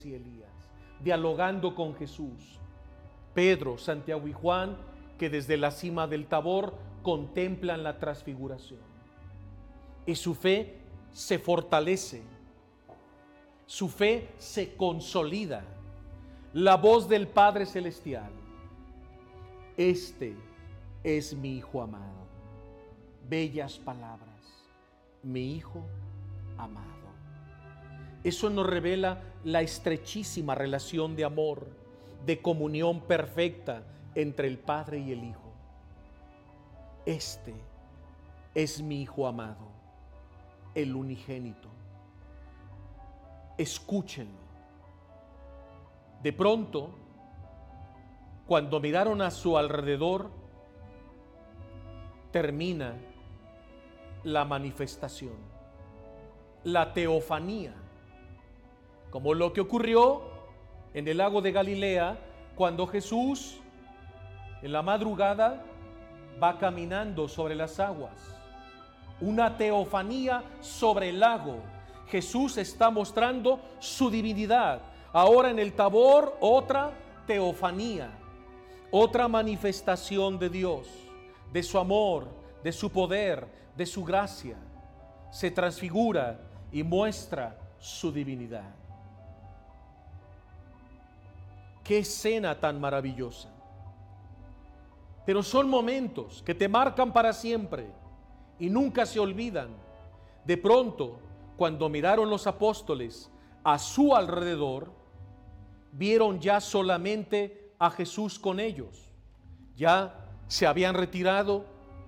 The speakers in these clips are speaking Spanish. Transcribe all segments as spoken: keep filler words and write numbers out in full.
y Elías, dialogando con Jesús. Pedro, Santiago y Juan, que desde la cima del Tabor contemplan la transfiguración. Y su fe se fortalece, su fe se consolida. La voz del Padre Celestial: este es mi Hijo amado. Bellas palabras, mi Hijo amado. Eso nos revela la estrechísima relación de amor, de comunión perfecta entre el Padre y el Hijo. Este es mi Hijo amado, el unigénito. Escúchenlo. De pronto, cuando miraron a su alrededor, termina la manifestación, la teofanía, como lo que ocurrió en el lago de Galilea, cuando Jesús en la madrugada va caminando sobre las aguas. Una teofanía sobre el lago. Jesús está mostrando su divinidad. Ahora en el Tabor, otra teofanía, otra manifestación de Dios, de su amor, de su poder, de su gracia. Se transfigura y muestra su divinidad. ¡Qué escena tan maravillosa! Pero son momentos que te marcan para siempre y nunca se olvidan. De pronto, cuando miraron los apóstoles a su alrededor, vieron ya solamente a Jesús con ellos. Ya se habían retirado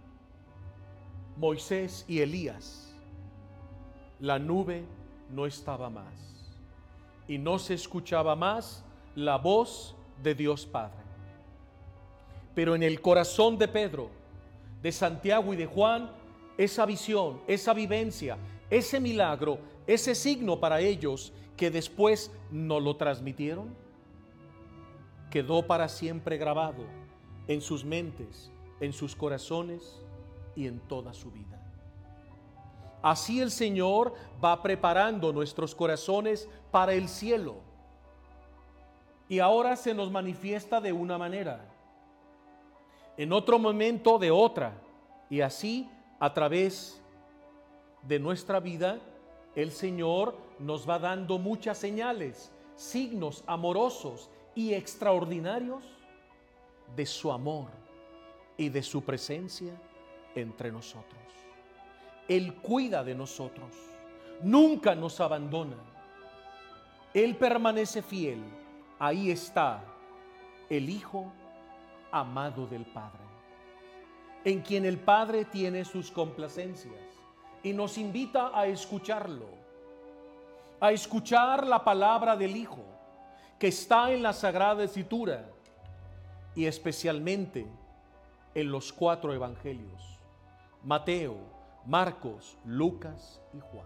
Moisés y Elías. La nube no estaba más y no se escuchaba más la voz de Dios Padre. Pero en el corazón de Pedro, de Santiago y de Juan, esa visión, esa vivencia, ese milagro, ese signo para ellos que después no lo transmitieron, quedó para siempre grabado en sus mentes, en sus corazones y en toda su vida. Así el Señor va preparando nuestros corazones para el cielo. Y ahora se nos manifiesta de una manera, en otro momento de otra, y así a través de nuestra vida el Señor nos va dando muchas señales, signos amorosos y extraordinarios de su amor y de su presencia entre nosotros. Él cuida de nosotros, nunca nos abandona, Él permanece fiel. Ahí está el Hijo amado del Padre, en quien el Padre tiene sus complacencias y nos invita a escucharlo, a escuchar la palabra del Hijo que está en la Sagrada Escritura y especialmente en los cuatro evangelios: Mateo, Marcos, Lucas y Juan.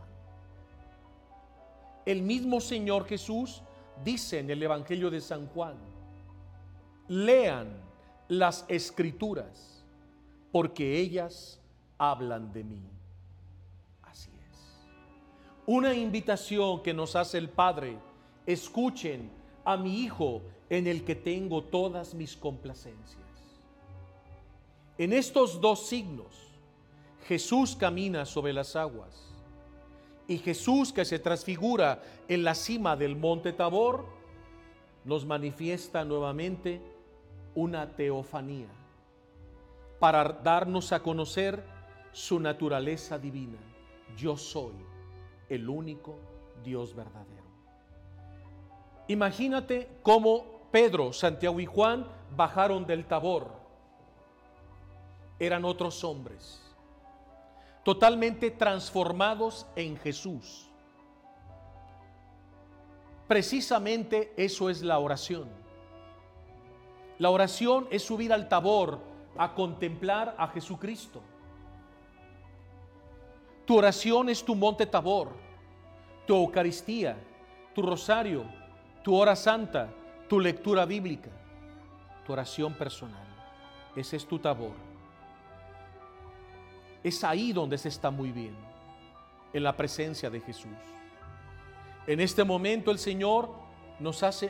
El mismo Señor Jesús dice en el Evangelio de San Juan: lean las Escrituras, porque ellas hablan de mí. Así es. Una invitación que nos hace el Padre: escuchen a mi Hijo en el que tengo todas mis complacencias. En estos dos signos, Jesús camina sobre las aguas y Jesús, que se transfigura en la cima del monte Tabor, nos manifiesta nuevamente una teofanía para darnos a conocer su naturaleza divina. Yo soy el único Dios verdadero. Imagínate cómo Pedro, Santiago y Juan bajaron del Tabor. Eran otros hombres, totalmente transformados en Jesús. Precisamente eso es la oración. La oración es subir al Tabor a contemplar a Jesucristo. Tu oración es tu monte Tabor, tu Eucaristía, tu rosario, tu hora santa, tu lectura bíblica, tu oración personal. Ese es tu Tabor. Es ahí donde se está muy bien, en la presencia de Jesús. En este momento el Señor nos hace